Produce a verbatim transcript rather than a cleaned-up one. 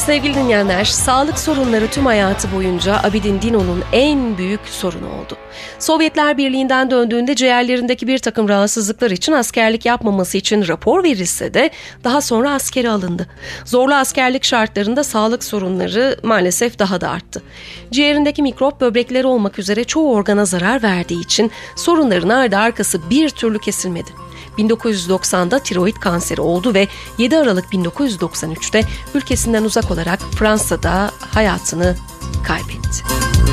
Sevgili dinleyenler, sağlık sorunları tüm hayatı boyunca Abidin Dino'nun en büyük sorunu oldu. Sovyetler Birliği'nden döndüğünde ciğerlerindeki bir takım rahatsızlıklar için askerlik yapmaması için rapor verilse de daha sonra askere alındı. Zorlu askerlik şartlarında sağlık sorunları maalesef daha da arttı. Ciğerindeki mikrop böbrekleri olmak üzere çoğu organa zarar verdiği için sorunların ardı arkası bir türlü kesilmedi. bin dokuz yüz doksanda tiroid kanseri oldu ve yedi Aralık bin dokuz yüz doksan üçte ülkesinden uzak olarak Fransa'da hayatını kaybetti.